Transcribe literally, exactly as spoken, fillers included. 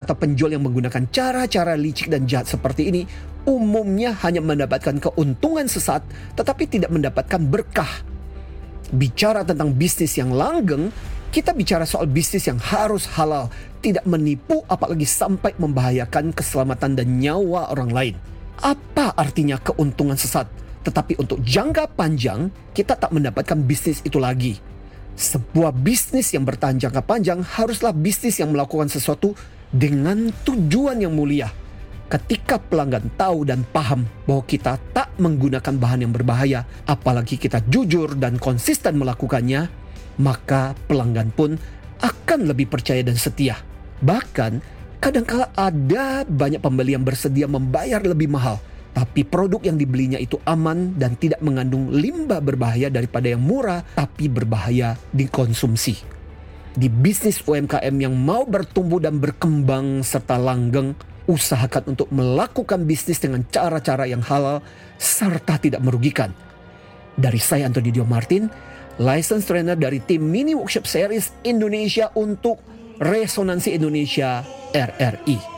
atau penjual yang menggunakan cara-cara licik dan jahat seperti ini umumnya hanya mendapatkan keuntungan sesaat tetapi tidak mendapatkan berkah. Bicara tentang bisnis yang langgeng, kita bicara soal bisnis yang harus halal, tidak menipu apalagi sampai membahayakan keselamatan dan nyawa orang lain. Apa artinya keuntungan sesaat? Tetapi untuk jangka panjang, kita tak mendapatkan bisnis itu lagi. Sebuah bisnis yang bertahan jangka panjang haruslah bisnis yang melakukan sesuatu dengan tujuan yang mulia. Ketika pelanggan tahu dan paham bahwa kita tak menggunakan bahan yang berbahaya, apalagi kita jujur dan konsisten melakukannya, maka pelanggan pun akan lebih percaya dan setia. Bahkan, kadangkala ada banyak pembeli yang bersedia membayar lebih mahal, tapi produk yang dibelinya itu aman dan tidak mengandung limbah berbahaya daripada yang murah tapi berbahaya dikonsumsi. Di bisnis U M K M yang mau bertumbuh dan berkembang serta langgeng, usahakan untuk melakukan bisnis dengan cara-cara yang halal serta tidak merugikan. Dari saya Anthony Dio Martin, License Trainer dari tim Mini Workshop Series Indonesia untuk Resonansi Indonesia R R I.